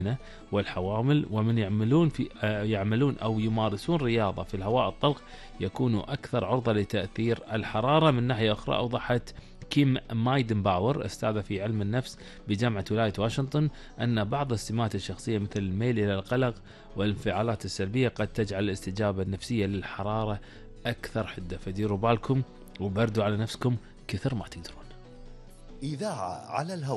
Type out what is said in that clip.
والحوامل، ومن يعملون أو يمارسون رياضة في الهواء الطلق يكونوا أكثر عرضة لتأثير الحرارة. من ناحية أخرى أوضحت كيم مايدنباور أستاذة في علم النفس بجامعة ولاية واشنطن أن بعض السمات الشخصية مثل الميل إلى القلق والانفعالات السلبية قد تجعل الاستجابة النفسية للحرارة أكثر حدة، فديروا بالكم وبردوا على نفسكم كثر ما تقدرون. إذاعة على الهواء.